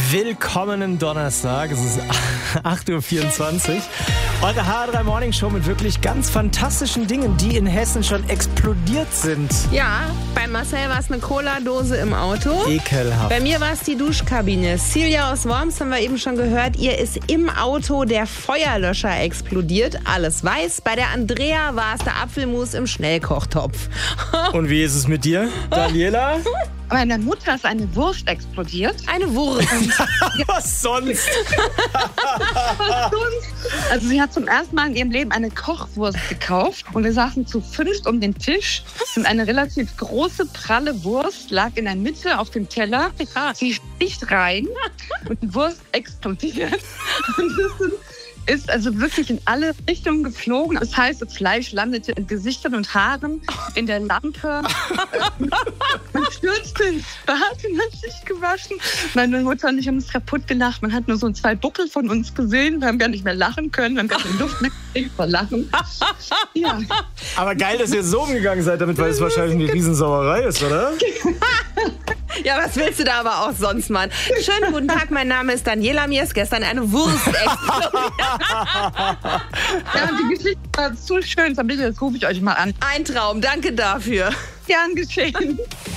Willkommenen Donnerstag, es ist 8.24 Uhr. Eure HR3 Morning Show mit wirklich ganz fantastischen Dingen, die in Hessen schon explodiert sind. Ja, bei Marcel war es eine Cola-Dose im Auto. Ekelhaft. Bei mir war es die Duschkabine. Celia aus Worms haben wir eben schon gehört, ihr ist im Auto der Feuerlöscher explodiert. Alles weiß. Bei der Andrea war es der Apfelmus im Schnellkochtopf. Und wie ist es mit dir, Daniela? Meiner Mutter ist eine Wurst explodiert. Eine Wurst. Was sonst? Also sie hat zum ersten Mal in ihrem Leben eine Kochwurst gekauft und wir saßen zu 5 um den Tisch und eine relativ große, pralle Wurst lag in der Mitte auf dem Teller. Sie sticht rein und die Wurst explodiert. Und das ist also wirklich in alle Richtungen geflogen. Das heißt, das Fleisch landete in Gesichtern und Haaren, in der Lampe. Man stürzte ins Bad und hat sich gewaschen. Meine Mutter und ich haben uns kaputt gelacht. Man hat nur so 2 Buckel von uns gesehen. Wir haben gar nicht mehr lachen können. Wir haben gar keine Luft mehr gekriegt vor Lachen. Ja. Aber geil, dass ihr so umgegangen seid damit, weil es wahrscheinlich eine Riesensauerei ist, oder? Ja, was willst du da aber auch sonst, Mann? Schönen guten Tag, mein Name ist Daniela. Mir ist gestern eine Wurst explodiert. Ja, die Geschichte war zu schön. Das rufe ich euch mal an. Ein Traum, danke dafür. Gern geschehen.